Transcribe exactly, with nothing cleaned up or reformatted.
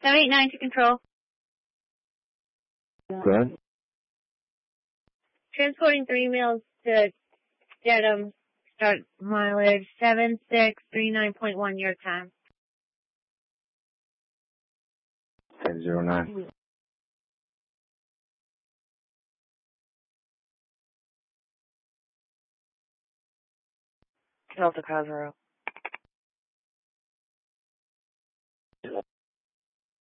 seven eight nine to control. Good. Transporting three meals to Dedham. Start mileage seven six three nine point one your time. five zero nine. Delta Cosmo.